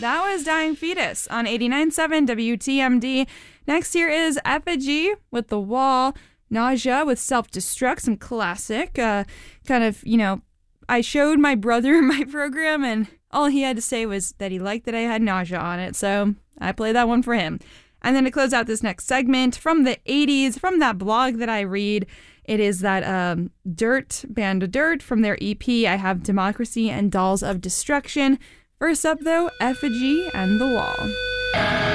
That was Dying Fetus on 89.7 WTMD. Next here is Effigy with The Wall. Nausea with Self-Destruct, some classic. I showed my brother my program, and all he had to say was that he liked that I had Nausea on it, so I played that one for him. And then to close out this next segment, from the 80s, from that blog that I read, it is that Band of Dirt from their EP. I have Democracy and Dolls of Destruction. First up, though, Effigy and The Wall.